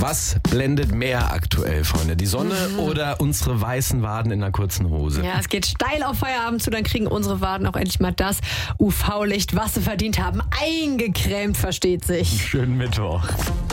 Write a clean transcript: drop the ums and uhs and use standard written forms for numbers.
Was blendet mehr aktuell, Freunde? Die Sonne oder unsere weißen Waden in einer kurzen Hose? Ja, es geht steil auf Feierabend zu, dann kriegen unsere Waden auch endlich mal das UV-Licht, was sie verdient haben. Eingecremt, versteht sich. Schönen Mittwoch.